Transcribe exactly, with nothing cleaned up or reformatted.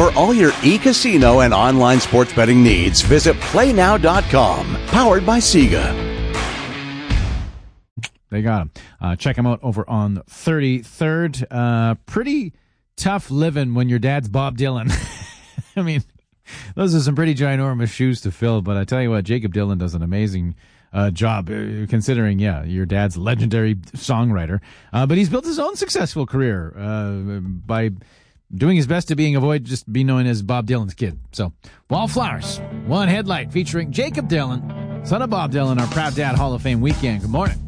For all your e-casino and online sports betting needs, visit play now dot com. Powered by Sega. They got him. Uh, check him out over on thirty-third. Uh, pretty tough living when your dad's Bob Dylan. I mean, those are some pretty ginormous shoes to fill, but I tell you what, Jakob Dylan does an amazing uh, job, uh, considering, yeah, your dad's legendary songwriter. Uh, but he's built his own successful career uh, by doing his best to being avoid just be known as Bob Dylan's kid. So, Wallflowers, One Headlight, featuring Jakob Dylan, son of Bob Dylan, our Proud Dad Hall of Fame weekend. Good morning.